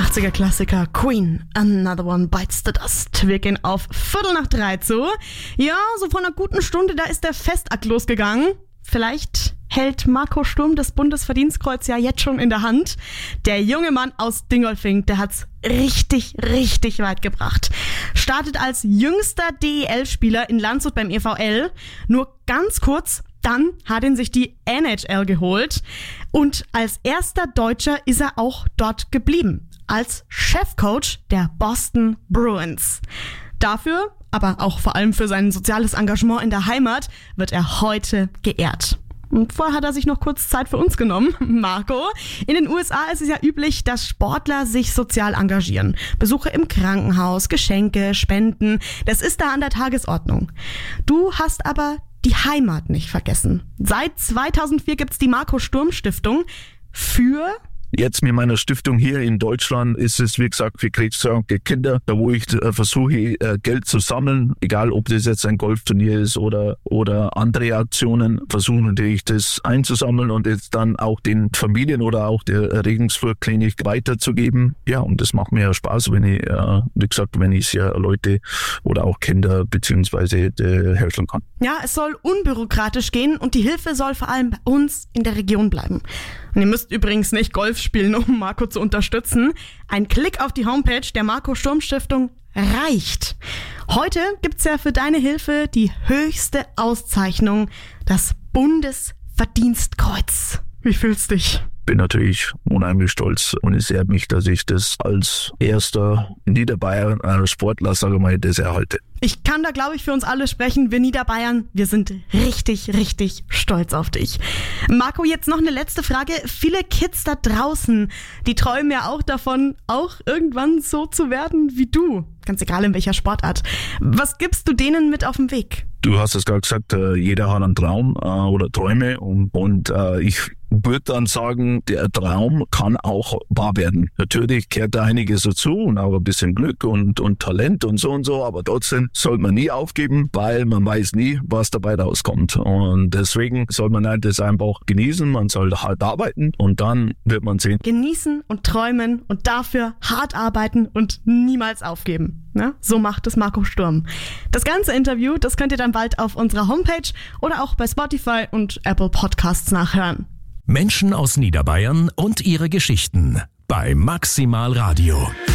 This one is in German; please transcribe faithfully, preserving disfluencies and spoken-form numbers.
achtziger-Klassiker Queen, Another One Bites the Dust. Wir gehen auf Viertel nach drei zu. Ja, so vor einer guten Stunde, da ist der Festakt losgegangen. Vielleicht hält Marco Sturm das Bundesverdienstkreuz ja jetzt schon in der Hand. Der junge Mann aus Dingolfing, der hat's richtig, richtig weit gebracht. Startet als jüngster D E L-Spieler in Landshut beim E V L. Nur ganz kurz, dann hat ihn sich die N H L geholt. Und als erster Deutscher ist er auch dort geblieben. Als Chefcoach der Boston Bruins. Dafür, aber auch vor allem für sein soziales Engagement in der Heimat, wird er heute geehrt. Und vorher hat er sich noch kurz Zeit für uns genommen. Marco, in den U S A ist es ja üblich, dass Sportler sich sozial engagieren. Besuche im Krankenhaus, Geschenke, Spenden, das ist da an der Tagesordnung. Du hast aber die Heimat nicht vergessen. Seit zweitausendvier gibt's die Marco Sturm Stiftung für... Jetzt mit meiner Stiftung hier in Deutschland ist es, wie gesagt, für krebskranke Kinder, da wo ich äh, versuche, äh, Geld zu sammeln, egal ob das jetzt ein Golfturnier ist oder oder andere Aktionen, versuche natürlich das einzusammeln und jetzt dann auch den Familien oder auch der Regensburg-Klinik weiterzugeben. Ja, und das macht mir ja Spaß, wenn ich, äh, wie gesagt, wenn ich ja Leute oder auch Kinder beziehungsweise äh, helfen kann. Ja, es soll unbürokratisch gehen und die Hilfe soll vor allem bei uns in der Region bleiben. Und ihr müsst übrigens nicht Golf spielen, um Marco zu unterstützen. Ein Klick auf die Homepage der Marco Sturm Stiftung reicht. Heute gibt's ja für deine Hilfe die höchste Auszeichnung, das Bundesverdienstkreuz. Wie fühlst du dich? Bin natürlich unheimlich stolz und es ehrt mich, dass ich das als erster Niederbayern äh, Sportler, sage ich mal, das erhalte. Ich kann da, glaube ich, für uns alle sprechen. Wir Niederbayern, wir sind richtig, richtig stolz auf dich. Marco, jetzt noch eine letzte Frage. Viele Kids da draußen, die träumen ja auch davon, auch irgendwann so zu werden wie du. Ganz egal in welcher Sportart. Was gibst du denen mit auf den Weg? Du hast es gerade gesagt, jeder hat einen Traum äh, oder Träume und, und äh, ich würde dann sagen, der Traum kann auch wahr werden. Natürlich gehört da einiges dazu und auch ein bisschen Glück und, und Talent und so und so, aber trotzdem sollte man nie aufgeben, weil man weiß nie, was dabei rauskommt. Und deswegen soll man halt das einfach genießen, man soll hart arbeiten und dann wird man sehen. Genießen und träumen und dafür hart arbeiten und niemals aufgeben. Na, so macht es Marco Sturm. Das ganze Interview, das könnt ihr dann bald auf unserer Homepage oder auch bei Spotify und Apple Podcasts nachhören. Menschen aus Niederbayern und ihre Geschichten bei Maximal Radio.